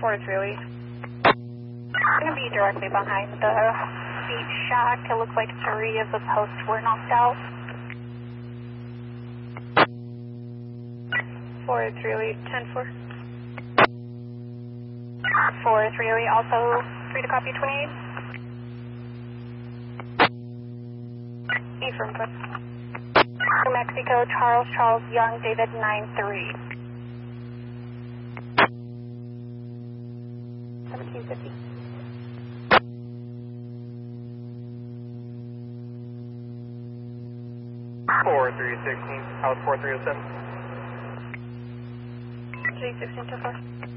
4-3. Going to be directly behind the beach shack. It looks like 3 of the posts were knocked out. 4-3, 10-4. 4-3, also free to copy 28. Affirmative. New Mexico, Charles Young, David 9-3. 1750. Four 316. House 4307. 316 so far.